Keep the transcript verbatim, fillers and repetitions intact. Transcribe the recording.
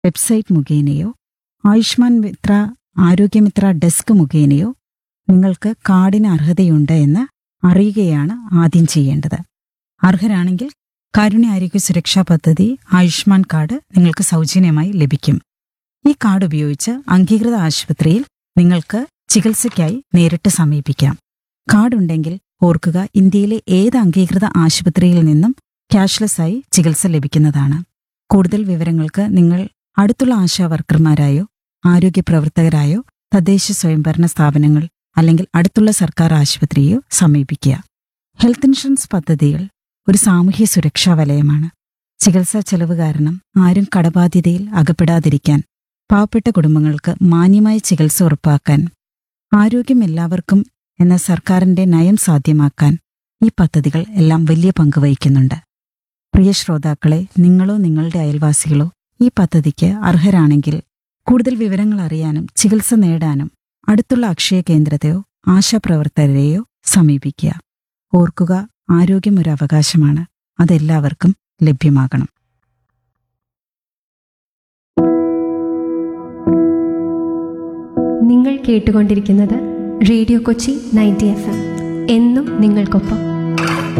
Website മുഖേനയോ Ayushman Mitra Arogyamitra desk മുഖേനയോ നിങ്ങൾക്ക് കാർഡിന് അർഹതയുണ്ട് എന്ന് അറിയുകയാണ് ആദ്യം ചെയ്യേണ്ടത്. അർഹരാണെങ്കിൽ കാരുണ്യ ആരോഗ്യ സുരക്ഷാ പദ്ധതി ആയുഷ്മാൻ കാർഡ് നിങ്ങൾക്ക് സൗജന്യമായി ലഭിക്കും. ഈ കാർഡ് ഉപയോഗിച്ച് അംഗീകൃത ആശുപത്രിയിൽ നിങ്ങൾക്ക് ചികിത്സയ്ക്കായി നേരിട്ട് സമീപിക്കാം. കാർഡുണ്ടെങ്കിൽ ഓർക്കുക, ഇന്ത്യയിലെ ഏത് അംഗീകൃത ആശുപത്രിയിൽ നിന്നും ക്യാഷ്ലെസ്സായി ചികിത്സ ലഭിക്കുന്നതാണ്. കൂടുതൽ വിവരങ്ങൾക്ക് നിങ്ങൾ അടുത്തുള്ള ആശാ വർക്കർമാരായോ ആരോഗ്യ പ്രവർത്തകരായോ തദ്ദേശ സ്വയംഭരണ സ്ഥാപനങ്ങൾ അല്ലെങ്കിൽ അടുത്തുള്ള സർക്കാർ ആശുപത്രിയോ സമീപിക്കുക. ഹെൽത്ത് ഇൻഷുറൻസ് പദ്ധതികൾ ഒരു സാമൂഹ്യ സുരക്ഷാ വലയമാണ്. ചികിത്സാ ചെലവ് കാരണം ആരും കടബാധ്യതയിൽ അകപ്പെടാതിരിക്കാൻ, പാവപ്പെട്ട കുടുംബങ്ങൾക്ക് മാന്യമായ ചികിത്സ ഉറപ്പാക്കാൻ, ആരോഗ്യം എല്ലാവർക്കും എന്ന സർക്കാരിന്റെ നയം സാധ്യമാക്കാൻ ഈ പദ്ധതികൾ എല്ലാം വലിയ പങ്ക് വഹിക്കുന്നുണ്ട്. പ്രിയ ശ്രോതാക്കളെ, നിങ്ങളോ നിങ്ങളുടെ അയൽവാസികളോ ഈ പദ്ധതിക്ക് അർഹരാണെങ്കിൽ കൂടുതൽ വിവരങ്ങൾ അറിയാനും ചികിത്സ നേടാനും അടുത്തുള്ള അക്ഷയ കേന്ദ്രത്തെയോ ആശാപ്രവർത്തകരെയോ സമീപിക്കുക. ഓർക്കുക, ആരോഗ്യം ഒരു അവകാശമാണ്. അതെല്ലാവർക്കും ലഭ്യമാകണം. നിങ്ങൾ കേട്ടുകൊണ്ടിരിക്കുന്നത് radio Kochi ninety F M. എന്നും നിങ്ങൾക്കൊപ്പം.